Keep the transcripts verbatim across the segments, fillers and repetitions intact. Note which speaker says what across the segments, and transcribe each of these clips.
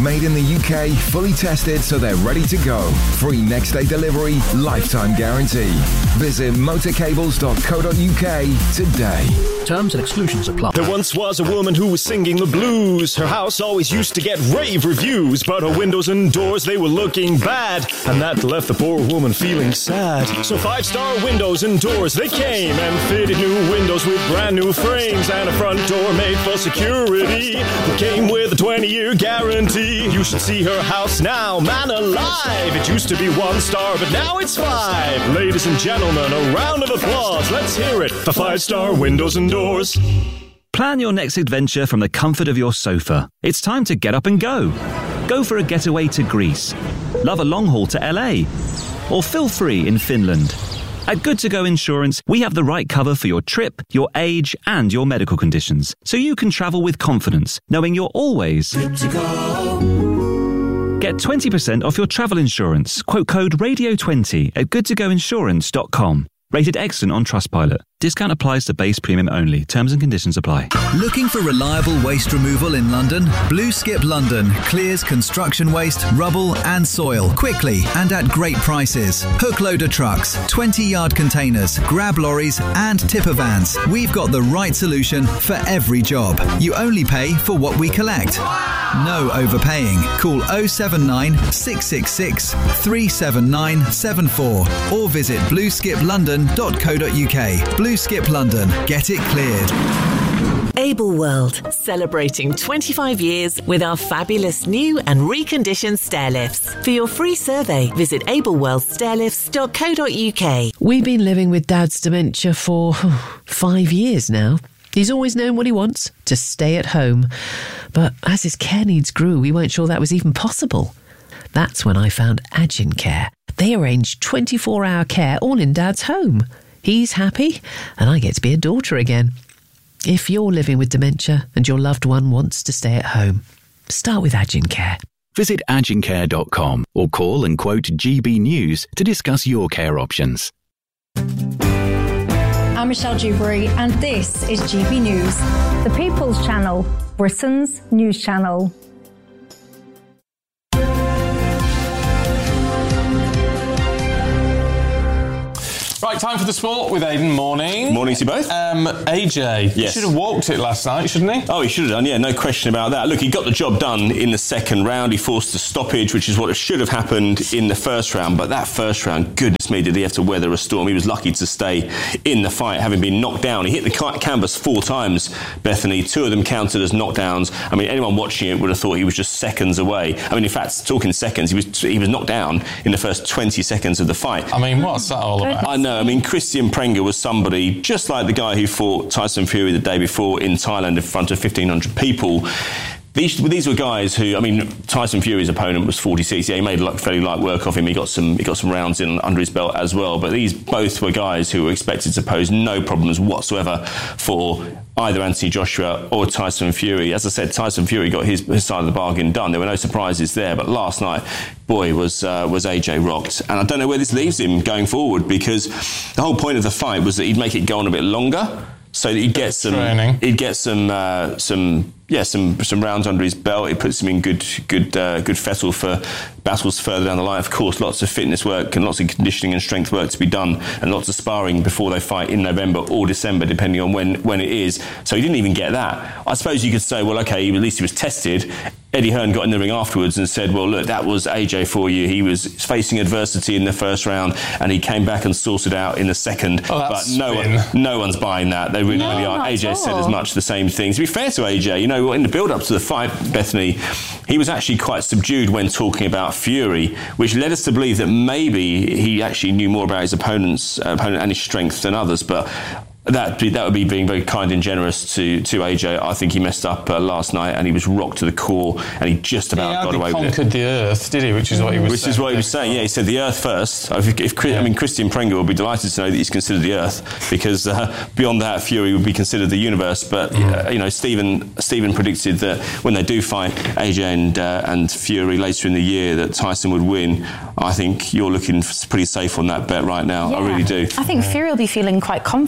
Speaker 1: made in the U K, fully tested so they're ready to go. Free next day delivery, lifetime guarantee. Visit motor cables dot co dot U K today.
Speaker 2: Terms and exclusions apply.
Speaker 3: There once was a woman who was singing the blues. Her house always used to get rave reviews, but her windows and doors, they were looking bad, and that left the poor woman feeling sad. So Five Star Windows and Doors, they came and fitted new windows with brand new frames and a front door made for security. It came with a twenty-year guarantee. You should see her house now, man alive. It used to be one star, but now it's five. Ladies and gentlemen, a round of applause. Let's hear it for Five Star Windows and Doors.
Speaker 4: Plan your next adventure from the comfort of your sofa. It's time to get up and go. Go for a getaway to Greece. Love a long haul to L A. Or feel free in Finland. At Good To Go Insurance, we have the right cover for your trip, your age, and your medical conditions, so you can travel with confidence, knowing you're always good to go. Get twenty percent off your travel insurance. Quote code radio twenty at good to go insurance dot com. Rated excellent on Trustpilot. Discount applies to base premium only. Terms and conditions apply.
Speaker 5: Looking for reliable waste removal in London? Blue Skip London clears construction waste, rubble and soil quickly and at great prices. Hook loader trucks, twenty-yard containers, grab lorries and tipper vans. We've got the right solution for every job. You only pay for what we collect. No overpaying. Call oh seven nine, six six six, three seven nine seven four or visit blue skip london dot co dot U K. Blue Skip London. Get it cleared.
Speaker 6: Able World, celebrating twenty-five years with our fabulous new and reconditioned stair lifts. For your free survey, visit able world stair lifts dot co dot U K.
Speaker 7: We've been living with Dad's dementia for five years now. He's always known what he wants, to stay at home. But as his care needs grew, we weren't sure that was even possible. That's when I found Agin Care. They arrange twenty-four hour care all in Dad's home. He's happy, and I get to be a daughter again. If you're living with dementia and your loved one wants to stay at home, start with Agin Care.
Speaker 8: Visit agin care dot com or call and quote G B News to discuss your care options.
Speaker 9: I'm Michelle Dewberry, and this is G B News, the People's Channel, Britain's news channel.
Speaker 10: Right, time for the sport with Aidan. Morning.
Speaker 11: Morning to you both.
Speaker 10: Um, A J,
Speaker 11: yes.
Speaker 10: He should have walked it last night, shouldn't he?
Speaker 11: Oh, he should have done, yeah, no question about that. Look, he got the job done in the second round. He forced a stoppage, which is what should have happened in the first round. But that first round, goodness me, did he have to weather a storm. He was lucky to stay in the fight, having been knocked down. He hit the canvas four times, Bethany. Two of them counted as knockdowns. I mean, anyone watching it would have thought he was just seconds away. I mean, in fact, talking seconds, he was he was knocked down in the first twenty seconds of the fight.
Speaker 10: I mean, what's that all about?
Speaker 11: I know. I mean, Christian Prenga was somebody just like the guy who fought Tyson Fury the day before in Thailand in front of fifteen hundred people. These, these were guys who, I mean, Tyson Fury's opponent was forty C C. Yeah, he made fairly light work of him. He got some, he got some rounds in under his belt as well. But these both were guys who were expected to pose no problems whatsoever for either Anthony Joshua or Tyson Fury. As I said, Tyson Fury got his, his side of the bargain done. There were no surprises there. But last night, boy, was uh, was A J rocked. And I don't know where this leaves him going forward, because the whole point of the fight was that he'd make it go on a bit longer, so that he'd get some,
Speaker 10: training.
Speaker 11: he'd get some, uh, some, yeah, some some rounds under his belt. It puts him in good, good, uh, good fettle for battles further down the line. Of course, lots of fitness work and lots of conditioning and strength work to be done, and lots of sparring before they fight in November or December, depending on when when it is. So he didn't even get that. I suppose you could say, well, okay, at least he was tested. Eddie Hearn got in the ring afterwards and said, well, look, that was A J for you. He was facing adversity in the first round and he came back and sorted out in the second.
Speaker 10: Oh,
Speaker 11: but no one, no one's buying that. They really,
Speaker 10: no,
Speaker 11: really aren't. A J said as much the same thing. To be fair to A J, you know, in the build-up to the fight, Bethany, he was actually quite subdued when talking about Fury, which led us to believe that maybe he actually knew more about his opponent's uh, opponent and his strength than others. But That that would be being very kind and generous to, to A J. I think he messed up uh, last night and he was rocked to the core and he just about
Speaker 10: he
Speaker 11: got away with it.
Speaker 10: He conquered the earth, did he? Which is what he was
Speaker 11: Which
Speaker 10: saying.
Speaker 11: is what he was saying, yeah. He said the earth first. If, if, yeah. I mean, Christian Prenga will be delighted to know that he's considered the earth, because uh, beyond that, Fury would be considered the universe. But, mm. uh, you know, Stephen Stephen predicted that when they do fight A J and, uh, and Fury later in the year, that Tyson would win. I think you're looking pretty safe on that bet right now.
Speaker 12: Yeah.
Speaker 11: I really do.
Speaker 12: I think Fury will be feeling quite confident after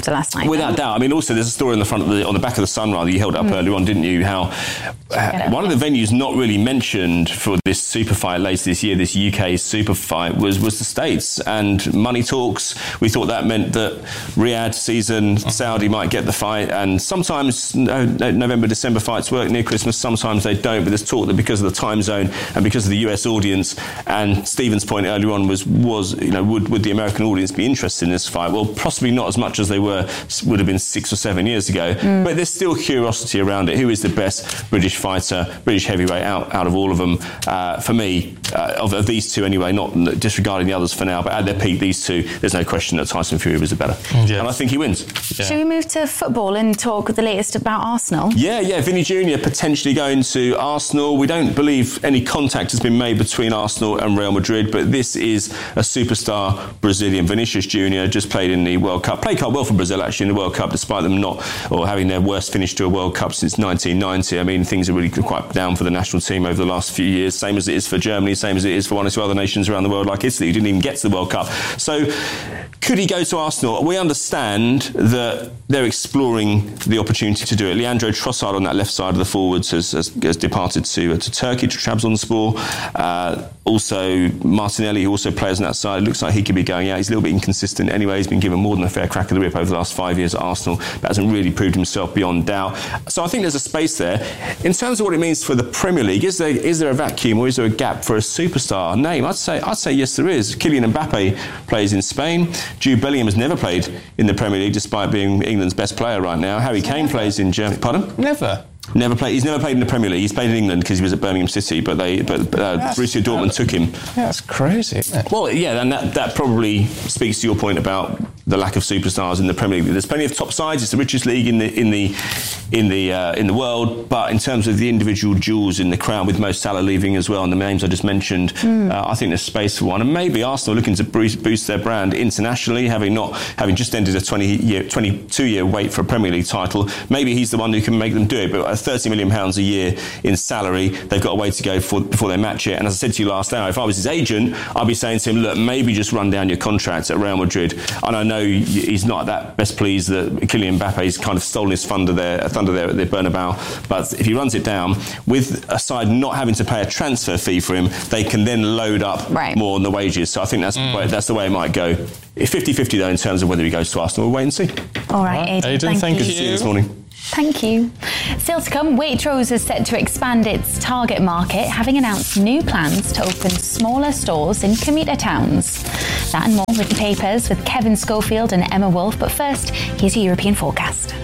Speaker 2: after last night.
Speaker 11: Without doubt. I mean, also there's a story on the front of the on the back of the Sun, rather, you held up mm. earlier on, didn't you? How uh, one of the venues not really mentioned for this super fight later this year, this U K super fight, was was the States, and money talks. We thought that meant that Riyadh season, Saudi might get the fight, and sometimes no, no, November, December fights work near Christmas. Sometimes they don't. But there's talk that because of the time zone and because of the U S audience, and Stephen's point earlier on was was you know would would the American audience be interested in this fight? Well, possibly not as much as they were would have been six or seven years ago. Mm. But there's still curiosity around it. Who is the best British fighter, British heavyweight out, out of all of them? Uh, for me, uh, of, of these two anyway, not disregarding the others for now, but at their peak, these two, there's no question that Tyson Fury was the better. Yes. And I think he wins.
Speaker 2: Yeah. Should we move to football and talk the latest about Arsenal?
Speaker 11: Yeah, yeah. Vinny Junior potentially going to Arsenal. We don't believe any contact has been made between Arsenal and Real Madrid, but this is a superstar Brazilian. Vinicius Junior just played in the World Cup. Played quite well for Brazil, actually, in the World Cup, despite them not, or having their worst finish to a World Cup since nineteen ninety. I mean, things are really quite down for the national team over the last few years, same as it is for Germany, same as it is for one or two other nations around the world, like Italy, who didn't even get to the World Cup. So, could he go to Arsenal? We understand that they're exploring the opportunity to do it. Leandro Trossard on that left side of the forwards has, has, has departed to, uh, to Turkey, to Trabzonspor. Uh, also, Martinelli, who also plays on that side, looks like he could be going out. He's a little bit inconsistent anyway. He's been given more than a fair crack of the whip over the last five years at Arsenal, but hasn't really proved himself beyond doubt. So I think there's a space there. In terms of what it means for the Premier League, is there is there a vacuum or is there a gap for a superstar name? I'd say I'd say yes, there is. Kylian Mbappe plays in Spain. Jude Bellingham has never played in the Premier League, despite being England's best player right now. Harry Kane plays in Germany. Pardon?
Speaker 10: Never.
Speaker 11: Never played. He's never played in the Premier League. He's played in England because he was at Birmingham City, but they, but uh, Borussia Dortmund took him.
Speaker 10: Yeah, that's crazy, isn't it?
Speaker 11: Well, yeah, and that, that probably speaks to your point about the lack of superstars in the Premier League. There's plenty of top sides. It's the richest league in the in the in the uh, in the world. But in terms of the individual jewels in the crown, with Mo Salah leaving as well, and the names I just mentioned, mm. uh, I think there's space for one. And maybe Arsenal looking to boost their brand internationally, having not having just ended a twenty year, twenty-two year wait for a Premier League title. Maybe he's the one who can make them do it. But at thirty million pounds a year in salary, they've got a way to go for, before they match it. And as I said to you last hour, if I was his agent, I'd be saying to him, look, maybe just run down your contract at Real Madrid. And I know he's not that best pleased that Kylian Mbappe's kind of stolen his thunder there, thunder there at the Bernabeu. But if he runs it down, with a side not having to pay a transfer fee for him, they can then load up right. more on the wages. So I think that's mm. that's the way it might go. fifty-fifty though in terms of whether he goes to Arsenal. We'll wait and see.
Speaker 2: All right, Aidan,
Speaker 10: Aidan
Speaker 2: thank,
Speaker 10: thank
Speaker 2: you.
Speaker 10: you.
Speaker 11: Good to see you this morning.
Speaker 2: Thank you. Still to come, Waitrose is set to expand its target market, having announced new plans to open smaller stores in commuter towns. That and more with the papers with Kevin Schofield and Emma Wolf. But first, here's your European forecast.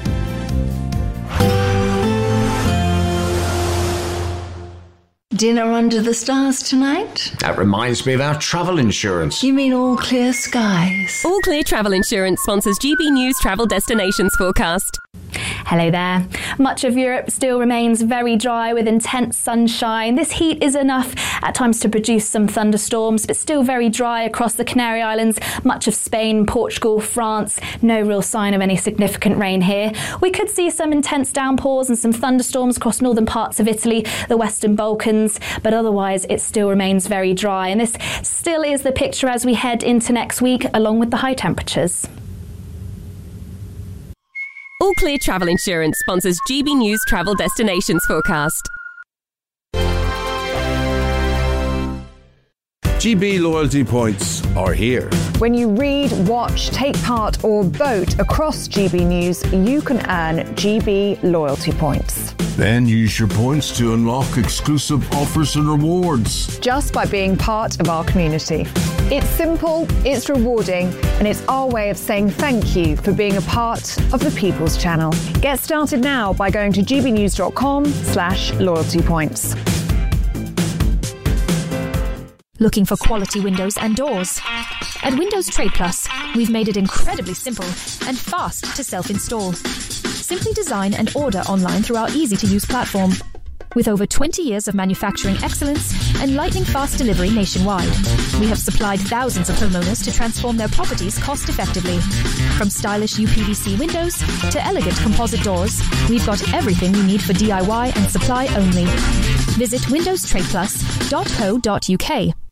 Speaker 12: Dinner under the stars tonight?
Speaker 13: That reminds me of our travel insurance.
Speaker 12: You mean All Clear Skies?
Speaker 14: All Clear Travel Insurance sponsors G B News Travel Destinations Forecast.
Speaker 2: Hello there. Much of Europe still remains very dry with intense sunshine. This heat is enough at times to produce some thunderstorms, but still very dry across the Canary Islands, much of Spain, Portugal, France. No real sign of any significant rain here. We could see some intense downpours and some thunderstorms across northern parts of Italy, the Western Balkans, but otherwise it still remains very dry. And this still is the picture as we head into next week, along with the high temperatures.
Speaker 14: All Clear Travel Insurance sponsors G B News Travel Destinations Forecast.
Speaker 15: G B loyalty points are here.
Speaker 16: When you read, watch, take part or vote across G B News, you can earn G B loyalty points.
Speaker 15: Then use your points to unlock exclusive offers and rewards.
Speaker 16: Just by being part of our community. It's simple, it's rewarding, and it's our way of saying thank you for being a part of the People's Channel. Get started now by going to gbnews.com slash loyalty points.
Speaker 17: Looking for quality windows and doors? At Windows Trade Plus, we've made it incredibly simple and fast to self-install. Simply design and order online through our easy-to-use platform. With over twenty years of manufacturing excellence and lightning-fast delivery nationwide, we have supplied thousands of homeowners to transform their properties cost-effectively. From stylish U P V C windows to elegant composite doors, we've got everything you need for D I Y and supply only. Visit windows trade plus dot co dot U K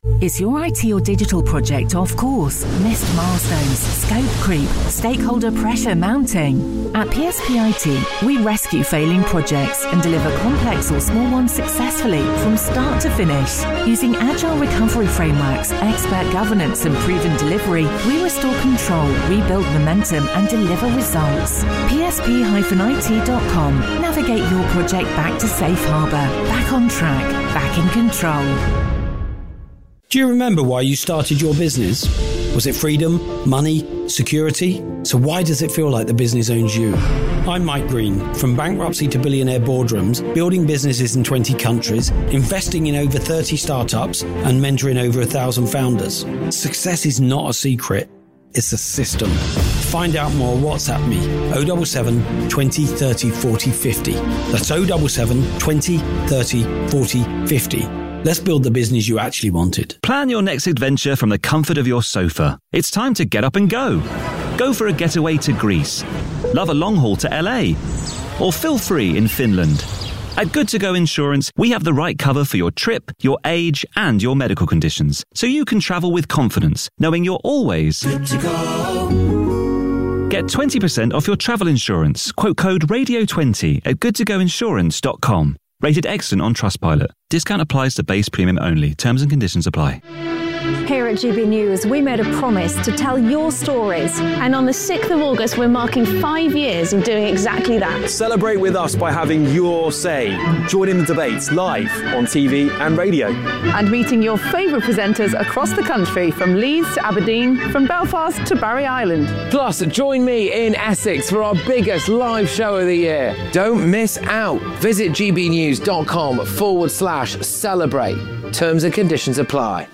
Speaker 18: Is your I T or digital project off course? Missed milestones, scope creep, stakeholder pressure mounting? At P S P I T, we rescue failing projects and deliver complex or small ones successfully from start to finish. Using agile recovery frameworks, expert governance and proven delivery, we restore control, rebuild momentum and deliver results. P S P I T dot com. Navigate your project back to safe harbour, back on track, back in control.
Speaker 19: Do you remember why you started your business? Was it freedom, money, security? So why does it feel like the business owns you? I'm Mike Green, from bankruptcy to billionaire boardrooms, building businesses in twenty countries, investing in over thirty startups, and mentoring over a thousand founders. Success is not a secret, it's a system. Find out more, WhatsApp me, oh seven seven, twenty, thirty, forty, fifty. That's oh seven seven, twenty, thirty, forty, fifty. Let's build the business you actually wanted.
Speaker 4: Plan your next adventure from the comfort of your sofa. It's time to get up and go. Go for a getaway to Greece. Love a long haul to L A. Or feel free in Finland. At Good To Go Insurance, we have the right cover for your trip, your age, and your medical conditions, so you can travel with confidence, knowing you're always good to go. Get twenty percent off your travel insurance. Quote code radio twenty at good to go insurance dot com. Rated excellent on Trustpilot. Discount applies to base premium only. Terms and conditions apply.
Speaker 16: Here at G B News, we made a promise to tell your stories.
Speaker 20: And on the sixth of August, we're marking five years of doing exactly that.
Speaker 21: Celebrate with us by having your say. Join in the debates live on T V and radio.
Speaker 22: And meeting your favourite presenters across the country, from Leeds to Aberdeen, from Belfast to Barry Island.
Speaker 23: Plus, join me in Essex for our biggest live show of the year. Don't miss out. Visit gbnews.com forward slash celebrate. Terms and conditions apply.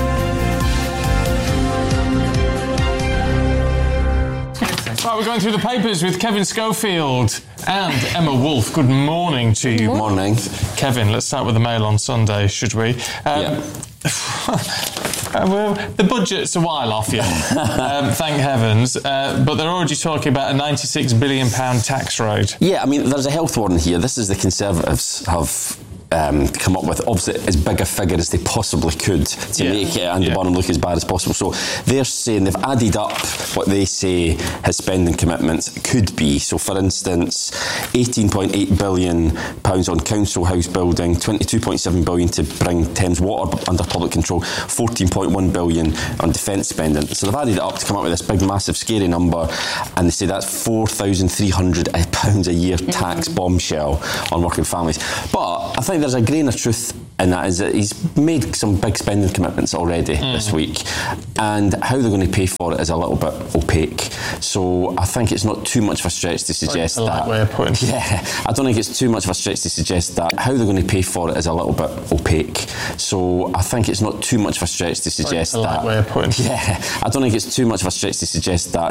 Speaker 10: Right, we're going through the papers with Kevin Schofield and Emma Wolfe. Good morning to you.
Speaker 24: Good morning.
Speaker 10: Kevin, let's start with the Mail on Sunday, should we? Um,
Speaker 24: yeah.
Speaker 10: uh, well, the budget's a while off yet, um, thank heavens, uh, but they're already talking about a ninety-six billion pounds tax road.
Speaker 24: Yeah, I mean, there's a health warning here. This is the Conservatives have Um, come up with obviously as big a figure as they possibly could to yeah. make uh, Andy yeah. Burnham look as bad as possible. So they're saying they've added up what they say his spending commitments could be. So for instance, eighteen point eight billion pounds on council house building, twenty-two point seven billion to bring Thames Water under public control, fourteen point one billion on defence spending. So they've added it up to come up with this big, massive, scary number, and they say that's four thousand three hundred pounds a year tax bombshell on working families. But I think there's a grain of truth in that, is that he's made some big spending commitments already mm. this week, and how they're going to pay for it is a little bit opaque. So I think it's not too much of a stretch to suggest
Speaker 10: That's a
Speaker 24: that.
Speaker 10: way of putting it.
Speaker 24: Yeah, I don't think it's too much of a stretch to suggest that. How they're going to pay for it is a little bit opaque. So I think it's not too much of a stretch to suggest
Speaker 10: That's a
Speaker 24: that.
Speaker 10: way of putting it.
Speaker 24: Yeah, I don't think it's too much of a stretch to suggest that